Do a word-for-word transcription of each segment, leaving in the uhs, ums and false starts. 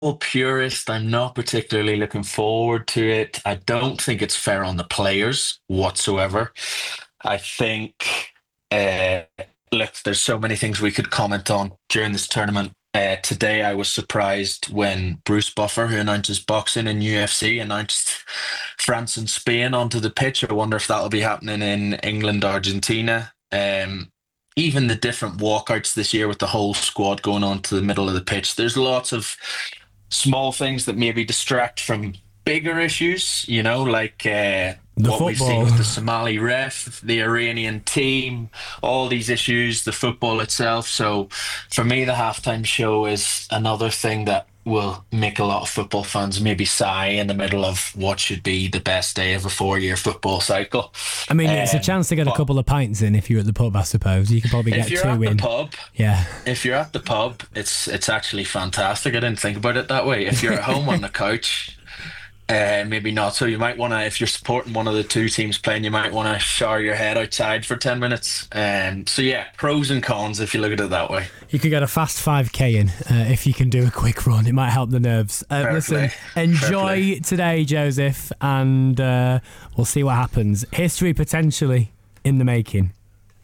purist. I'm not particularly looking forward to it. I don't think it's fair on the players whatsoever. I think, uh, look, there's so many things we could comment on during this tournament. Uh, today, I was surprised when Bruce Buffer, who announces boxing and U F C, announced France and Spain onto the pitch. I wonder if that'll be happening in England, Argentina. Um, even the different walkouts this year with the whole squad going on to the middle of the pitch. There's lots of small things that maybe distract from bigger issues, you know, like uh, The what we've seen football. with the Somali ref, the Iranian team, all these issues, the football itself. So for me, the halftime show is another thing that will make a lot of football fans maybe sigh in the middle of what should be the best day of a four-year football cycle. I mean, it's a Um, chance to get a but couple of pints in if you're at the pub, I suppose. You could probably if get you're two at the in. pub, Yeah. if you're at the pub, it's it's actually fantastic. I didn't think about it that way. If you're at home on the couch, uh, maybe not. So you might want to, if you're supporting one of the two teams playing, you might want to shower your head outside for ten minutes. Um, so yeah, pros and cons if you look at it that way. You could get a fast five K in uh, if you can do a quick run. It might help the nerves. Uh, Fair listen, play. enjoy Fair play. today, Joseph, and uh, we'll see what happens. History potentially in the making.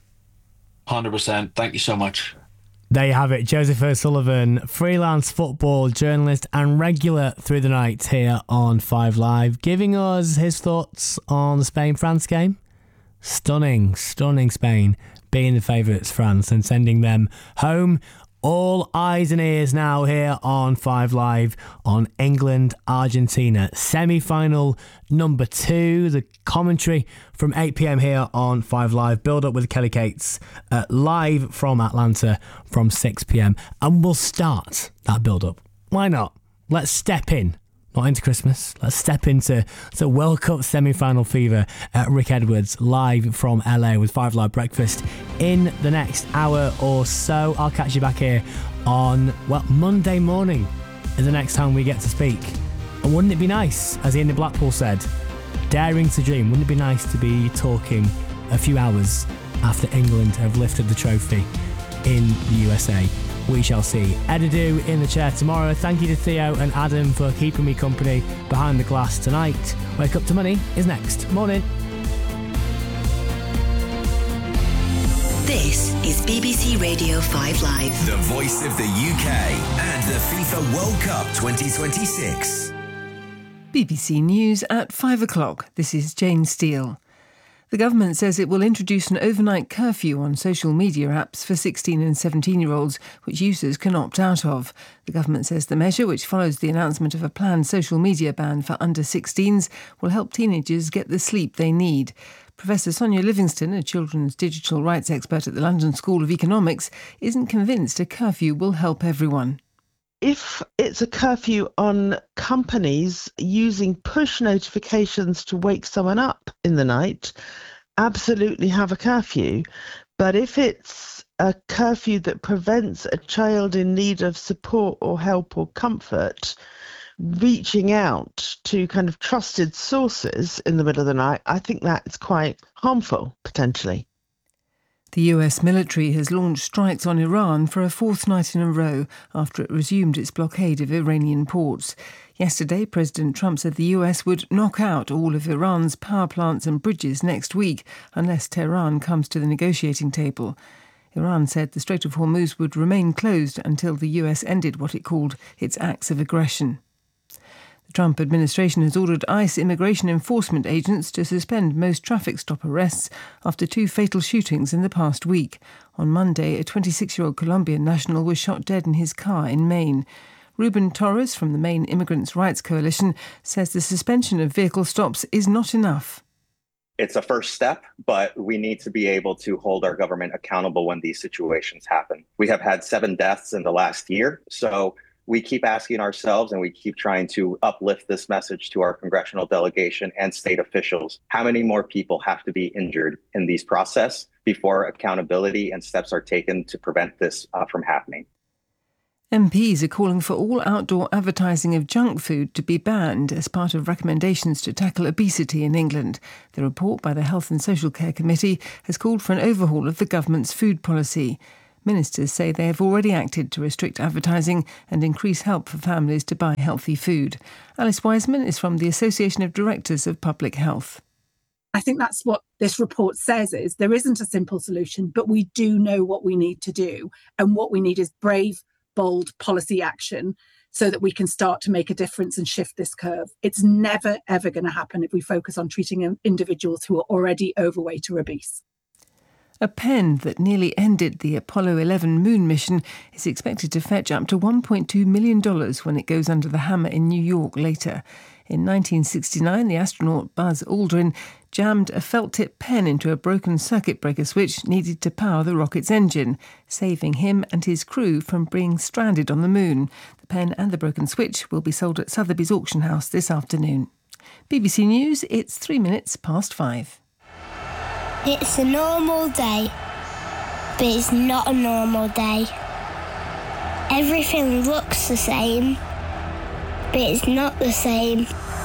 one hundred percent. Thank you so much. There you have it. Joseph O'Sullivan, freelance football journalist and regular through the night here on Five Live, giving us his thoughts on the Spain-France game. Stunning, stunning Spain being the favourites, France, and sending them home. All eyes and ears now here on Five Live on England, Argentina. Semi-final number two. The commentary from eight p.m. here on Five Live. Build up with Kelly Cates uh, live from Atlanta from six p.m. And we'll start that build up. Why not? Let's step in. Not into Christmas. Let's step into the World Cup semi-final fever at Rick Edwards live from L A with Five Live Breakfast in the next hour or so. I'll catch you back here on, well, Monday morning is the next time we get to speak. And wouldn't it be nice, as Ian Blackpool said, daring to dream, wouldn't it be nice to be talking a few hours after England have lifted the trophy in the U S A? We shall see. Edidoo in the chair tomorrow. Thank you to Theo and Adam for keeping me company behind the glass tonight. Wake Up to Money is next. Morning. This is B B C Radio five Live. The voice of the U K and the FIFA World Cup twenty twenty-six. B B C News at five o'clock. This is Jane Steele. The government says it will introduce an overnight curfew on social media apps for sixteen and seventeen-year-olds, which users can opt out of. The government says the measure, which follows the announcement of a planned social media ban for under sixteens, will help teenagers get the sleep they need. Professor Sonia Livingston, a children's digital rights expert at the London School of Economics, isn't convinced a curfew will help everyone. If it's a curfew on companies using push notifications to wake someone up in the night, absolutely have a curfew. But if it's a curfew that prevents a child in need of support or help or comfort reaching out to kind of trusted sources in the middle of the night, I think that's quite harmful, potentially. The U S military has launched strikes on Iran for a fourth night in a row after it resumed its blockade of Iranian ports. Yesterday, President Trump said the U S would knock out all of Iran's power plants and bridges next week unless Tehran comes to the negotiating table. Iran said the Strait of Hormuz would remain closed until the U S ended what it called its acts of aggression. The Trump administration has ordered ICE immigration enforcement agents to suspend most traffic stop arrests after two fatal shootings in the past week. On Monday, a twenty-six-year-old Colombian national was shot dead in his car in Maine. Ruben Torres from the Maine Immigrants' Rights Coalition says the suspension of vehicle stops is not enough. It's a first step, but we need to be able to hold our government accountable when these situations happen. We have had seven deaths in the last year, so we keep asking ourselves and we keep trying to uplift this message to our congressional delegation and state officials. How many more people have to be injured in these process before accountability and steps are taken to prevent this uh, from happening? M Ps are calling for all outdoor advertising of junk food to be banned as part of recommendations to tackle obesity in England. The report by the Health and Social Care Committee has called for an overhaul of the government's food policy. Ministers say they have already acted to restrict advertising and increase help for families to buy healthy food. Alice Wiseman is from the Association of Directors of Public Health. I think that's what this report says, is there isn't a simple solution, but we do know what we need to do. And what we need is brave, bold policy action so that we can start to make a difference and shift this curve. It's never, ever going to happen if we focus on treating individuals who are already overweight or obese. A pen that nearly ended the Apollo eleven moon mission is expected to fetch up to one point two million dollars when it goes under the hammer in New York later. In nineteen sixty-nine, the astronaut Buzz Aldrin jammed a felt-tip pen into a broken circuit breaker switch needed to power the rocket's engine, saving him and his crew from being stranded on the moon. The pen and the broken switch will be sold at Sotheby's auction house this afternoon. B B C News, it's three minutes past five. It's a normal day, but it's not a normal day. Everything looks the same, but it's not the same.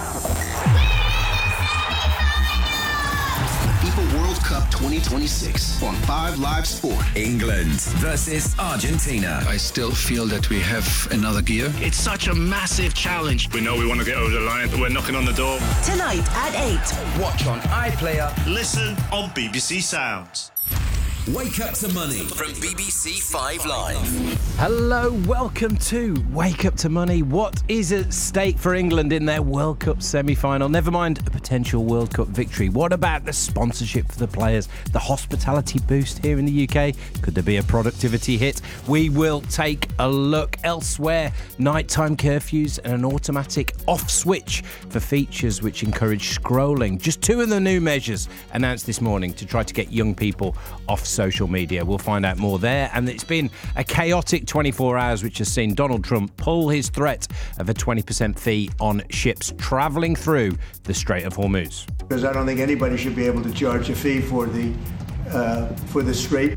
FIFA World Cup twenty twenty-six on Five Live Sport. England versus Argentina. I still feel that we have another gear. It's such a massive challenge. We know we want to get over the line, but we're knocking on the door. Tonight at eight. Watch on iPlayer. Listen on B B C Sounds. Wake Up to Money from B B C Five Live. Hello, welcome to Wake Up to Money. What is at stake for England in their World Cup semi-final? Never mind a potential World Cup victory. What about the sponsorship for the players? The hospitality boost here in the U K? Could there be a productivity hit? We will take a look elsewhere. Nighttime curfews and an automatic off switch for features which encourage scrolling. Just two of the new measures announced this morning to try to get young people off social media. We'll find out more there. And it's been a chaotic twenty-four hours which has seen Donald Trump pull his threat of a twenty percent fee on ships travelling through the Strait of Hormuz. Because I don't think anybody should be able to charge a fee for the uh, for the Strait.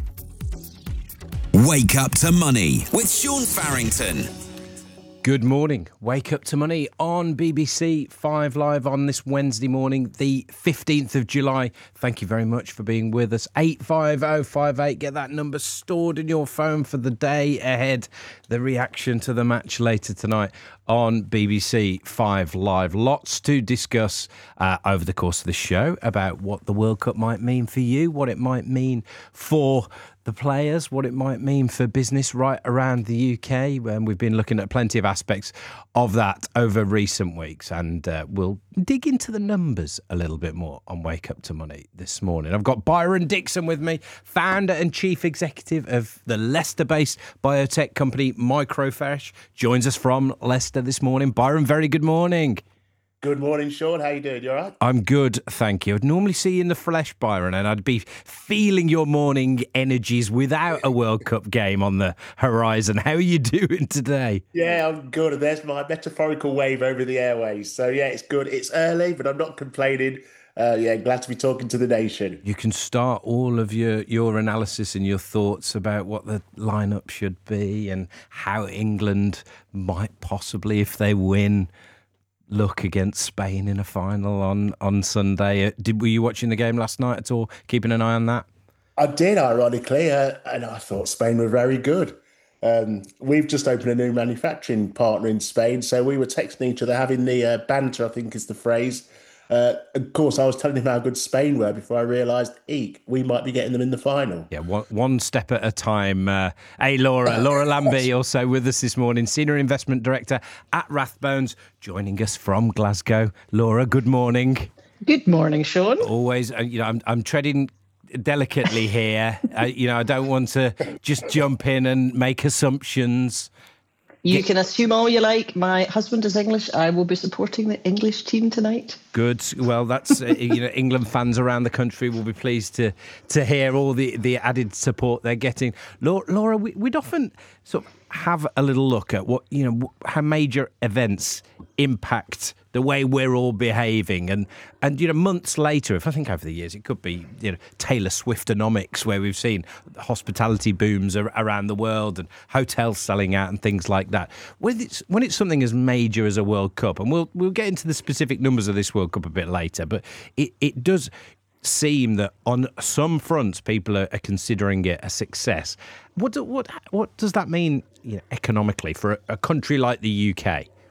Wake Up to Money with Sean Farrington. Good morning. Wake Up to Money on B B C Five Live on this Wednesday morning, the fifteenth of July. Thank you very much for being with us. eight five oh five eight. Get that number stored in your phone for the day ahead. The reaction to the match later tonight on B B C Five Live. Lots to discuss uh, over the course of the show about what the World Cup might mean for you, what it might mean for the players, what it might mean for business right around the U K. And we've been looking at plenty of aspects of that over recent weeks, and uh, we'll dig into the numbers a little bit more on Wake Up to Money this morning. I've got Byron Dixon with me, founder and chief executive of the Leicester-based biotech company Microfresh, joins us from Leicester this morning. Byron, very good morning. Good morning, Sean. How you doing? You all right? I'm good, thank you. I'd normally see you in the flesh, Byron, and I'd be feeling your morning energies without a World Cup game on the horizon. How are you doing today? Yeah, I'm good. And there's my metaphorical wave over the airways. So, yeah, it's good. It's early, but I'm not complaining. Uh, yeah, glad to be talking to the nation. You can start all of your, your analysis and your thoughts about what the lineup should be and how England might possibly, if they win, look against Spain in a final on, on Sunday. Did Were you watching the game last night at all? Keeping an eye on that? I did, ironically, uh, and I thought Spain were very good. Um, we've just opened a new manufacturing partner in Spain, so we were texting each other, having the uh, banter, I think is the phrase. Uh, of course, I was telling him how good Spain were before I realised, eek, we might be getting them in the final. Yeah, one, one step at a time. Uh, hey, Laura. Laura Lambie also with us this morning, Senior Investment Director at Rathbones, joining us from Glasgow. Laura, good morning. Good morning, Sean. Always, uh, you know, I'm, I'm treading delicately here. uh, you know, I don't want to just jump in and make assumptions. You can assume all you like. My husband is English. I will be supporting the English team tonight. Good. Well, that's uh, you know, England fans around the country will be pleased to to hear all the, the added support they're getting. Laura, Laura we, we'd often sort of have a little look at what you know how major events impact the way we're all behaving, and and you know months later, if I think over the years, it could be you know Taylor Swiftonomics, where we've seen hospitality booms ar- around the world and hotels selling out and things like that. When it's when it's something as major as a World Cup, and we'll we'll get into the specific numbers of this World Cup a bit later, but it it does seem that on some fronts people are, are considering it a success. What do, what what does that mean, you know, economically for a, a country like the U K?